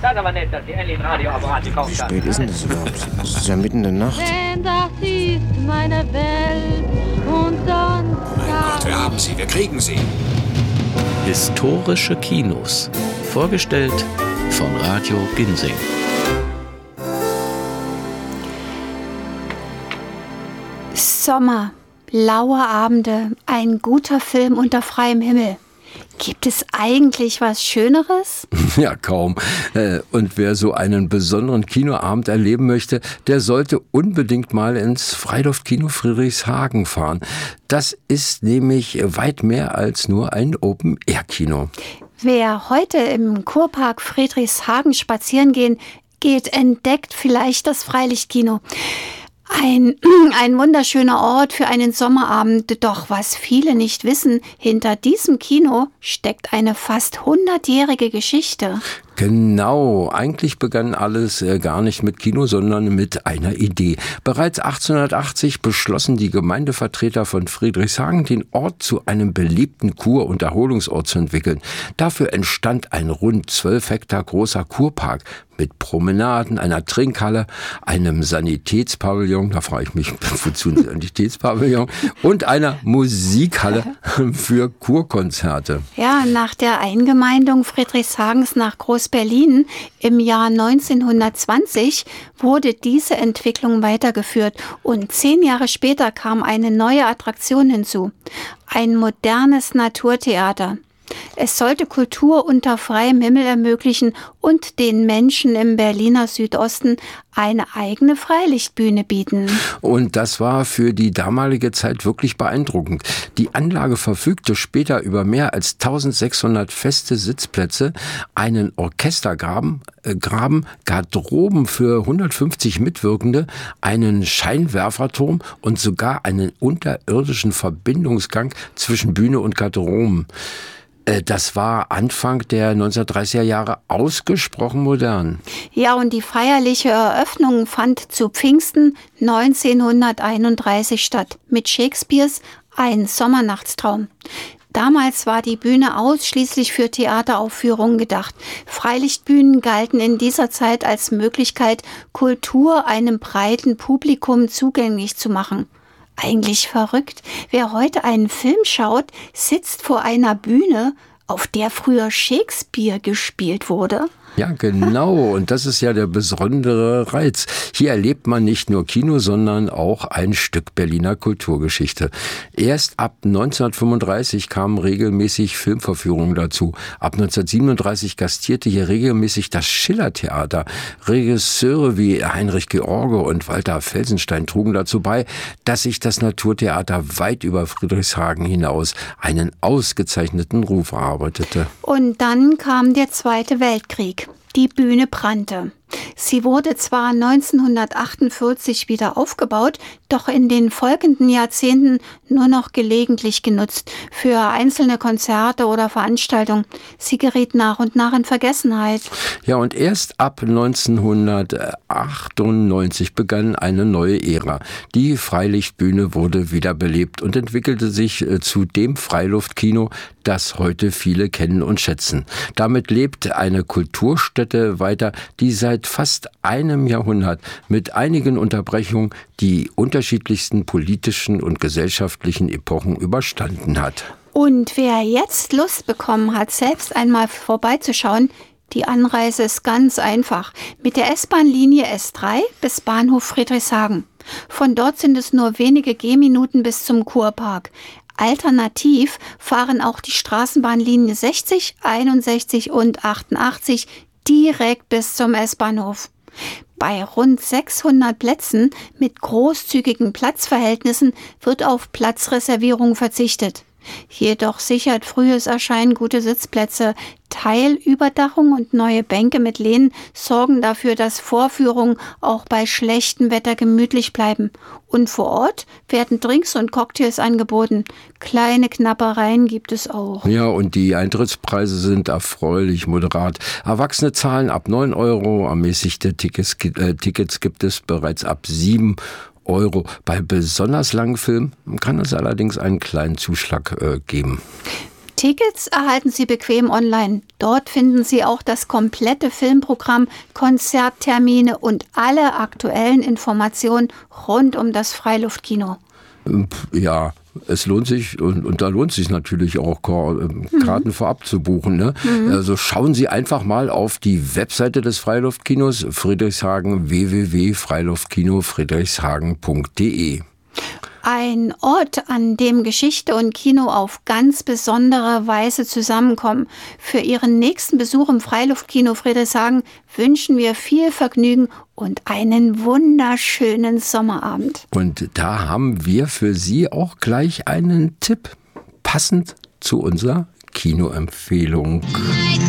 Das ist aber nett, dass Sie endlich ein Radioapparat gekauft Wie haben. spät ist denn das überhaupt? Es ist ja mitten in der Nacht. Denn das ist meine Welt und sonst. Mein Gott, wir haben sie, wir kriegen sie. Historische Kinos. Vorgestellt von Radio Ginsing. Sommer, blaue Abende, ein guter Film unter freiem Himmel. Gibt es eigentlich was Schöneres? Ja, kaum. Und wer so einen besonderen Kinoabend erleben möchte, der sollte unbedingt mal ins Freiluftkino Friedrichshagen fahren. Das ist nämlich weit mehr als nur ein Open-Air-Kino. Wer heute im Kurpark Friedrichshagen spazieren geht, entdeckt vielleicht das Freilichtkino. Ein wunderschöner Ort für einen Sommerabend. Doch was viele nicht wissen, hinter diesem Kino steckt eine fast 100-jährige Geschichte. Genau, eigentlich begann alles gar nicht mit Kino, sondern mit einer Idee. Bereits 1880 beschlossen die Gemeindevertreter von Friedrichshagen, den Ort zu einem beliebten Kur- und Erholungsort zu entwickeln. Dafür entstand ein rund 12 Hektar großer Kurpark mit Promenaden, einer Trinkhalle, einem Sanitätspavillon, da frage ich mich, wozu ein Sanitätspavillon, und einer Musikhalle für Kurkonzerte. Ja, nach der Eingemeindung Friedrichshagens nach Groß-Berlin im Jahr 1920 wurde diese Entwicklung weitergeführt und 10 Jahre später kam eine neue Attraktion hinzu, ein modernes Naturtheater. Es sollte Kultur unter freiem Himmel ermöglichen und den Menschen im Berliner Südosten eine eigene Freilichtbühne bieten. Und das war für die damalige Zeit wirklich beeindruckend. Die Anlage verfügte später über mehr als 1600 feste Sitzplätze, einen Orchestergraben, Garderoben für 150 Mitwirkende, einen Scheinwerferturm und sogar einen unterirdischen Verbindungsgang zwischen Bühne und Garderoben. Das war Anfang der 1930er Jahre ausgesprochen modern. Ja, und die feierliche Eröffnung fand zu Pfingsten 1931 statt mit Shakespeares Ein Sommernachtstraum. Damals war die Bühne ausschließlich für Theateraufführungen gedacht. Freilichtbühnen galten in dieser Zeit als Möglichkeit, Kultur einem breiten Publikum zugänglich zu machen. Eigentlich verrückt. Wer heute einen Film schaut, sitzt vor einer Bühne, auf der früher Shakespeare gespielt wurde. Ja, genau. Und das ist ja der besondere Reiz. Hier erlebt man nicht nur Kino, sondern auch ein Stück Berliner Kulturgeschichte. Erst ab 1935 kamen regelmäßig Filmvorführungen dazu. Ab 1937 gastierte hier regelmäßig das Schillertheater. Regisseure wie Heinrich George und Walter Felsenstein trugen dazu bei, dass sich das Naturtheater weit über Friedrichshagen hinaus einen ausgezeichneten Ruf erarbeitete. Und dann kam der Zweite Weltkrieg. Die Bühne brannte. Sie wurde zwar 1948 wieder aufgebaut, doch in den folgenden Jahrzehnten nur noch gelegentlich genutzt für einzelne Konzerte oder Veranstaltungen. Sie geriet nach und nach in Vergessenheit. Ja, und erst ab 1998 begann eine neue Ära. Die Freilichtbühne wurde wiederbelebt und entwickelte sich zu dem Freiluftkino, das heute viele kennen und schätzen. Damit lebt eine Kulturstätte weiter, die seit fast einem Jahrhundert mit einigen Unterbrechungen die unterschiedlichsten politischen und gesellschaftlichen Epochen überstanden hat. Und wer jetzt Lust bekommen hat, selbst einmal vorbeizuschauen, die Anreise ist ganz einfach. Mit der S-Bahn-Linie S3 bis Bahnhof Friedrichshagen. Von dort sind es nur wenige Gehminuten bis zum Kurpark. Alternativ fahren auch die Straßenbahnlinie 60, 61 und 88 direkt bis zum S-Bahnhof. Bei rund 600 Plätzen mit großzügigen Platzverhältnissen wird auf Platzreservierung verzichtet. Jedoch sichert frühes Erscheinen gute Sitzplätze. Teilüberdachung und neue Bänke mit Lehnen sorgen dafür, dass Vorführungen auch bei schlechtem Wetter gemütlich bleiben. Und vor Ort werden Drinks und Cocktails angeboten. Kleine Knabbereien gibt es auch. Ja, und die Eintrittspreise sind erfreulich moderat. Erwachsene zahlen ab 9 €, ermäßigte Tickets gibt es bereits ab 7 €. Bei besonders langen Filmen kann es allerdings einen kleinen Zuschlag geben. Tickets erhalten Sie bequem online. Dort finden Sie auch das komplette Filmprogramm, Konzerttermine und alle aktuellen Informationen rund um das Freiluftkino. Ja, es lohnt sich und da lohnt sich natürlich auch, Karten vorab zu buchen. Ne? Also schauen Sie einfach mal auf die Webseite des Freiluftkinos Friedrichshagen, www.freiluftkino-friedrichshagen.de. Ein Ort, an dem Geschichte und Kino auf ganz besondere Weise zusammenkommen. Für Ihren nächsten Besuch im Freiluftkino Friedrichshagen wünschen wir viel Vergnügen und einen wunderschönen Sommerabend. Und da haben wir für Sie auch gleich einen Tipp, passend zu unserer Kinoempfehlung.